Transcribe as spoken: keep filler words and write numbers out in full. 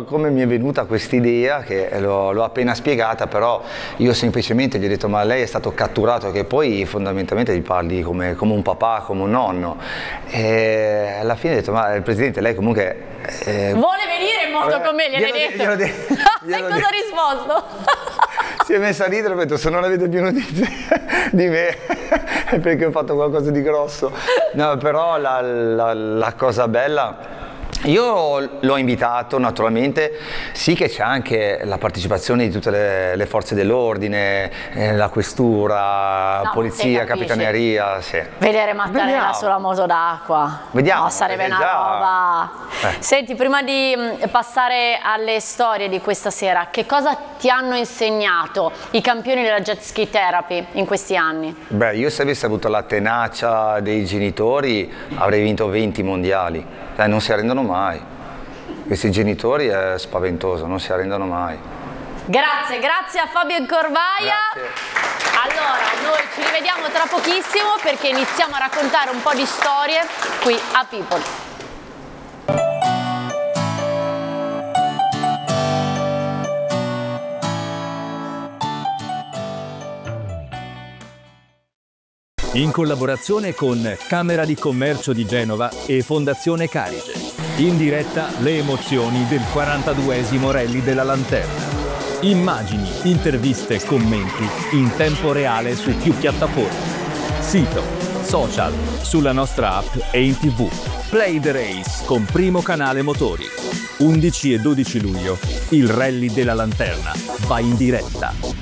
come mi è venuta questa idea, che l'ho, l'ho appena spiegata, però io semplicemente gli ho detto ma lei è stato catturato, che poi fondamentalmente gli parli come, come un papà, come un nonno, e alla fine ho detto ma il presidente lei comunque... Eh, vuole venire in moto con me, gliel'hai detto? Glielo de- glielo e cosa ha risposto? Si è messa a ridere e ho detto se non avete più notizie di me è perché ho fatto qualcosa di grosso. No, però la, la, la cosa bella, io l'ho invitato naturalmente, sì che c'è anche la partecipazione di tutte le, le forze dell'ordine, eh, la questura, no, polizia, capitaneria. Sì. Vedere Mattarella Vediamo. sulla moto d'acqua, Vediamo. No, sarebbe una già... roba. Eh. Senti, prima di passare alle storie di questa sera, che cosa ti hanno insegnato i campioni della jet ski therapy in questi anni? Beh, io se avessi avuto la tenacia dei genitori avrei vinto venti mondiali. Eh, non si arrendono mai, questi genitori è spaventoso, non si arrendono mai. Grazie, grazie a Fabio Corvaia. Grazie. Allora, noi ci rivediamo tra pochissimo perché iniziamo a raccontare un po' di storie qui a People. In collaborazione con Camera di Commercio di Genova e Fondazione Carige. In diretta le emozioni del quarantaduesimo Rally della Lanterna. Immagini, interviste, commenti in tempo reale su più piattaforme. Sito, social, sulla nostra app e in tv. Play the Race con Primo Canale Motori. undici e dodici luglio il Rally della Lanterna va in diretta.